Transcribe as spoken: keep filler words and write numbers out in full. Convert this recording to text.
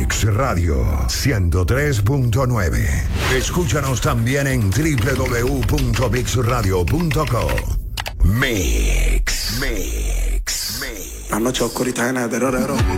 Mix Radio ciento tres punto nueve. Escúchanos también en doble u doble u doble u punto mix radio punto com. Mix, Mix, Mix. La noche oscura y está llena de terror,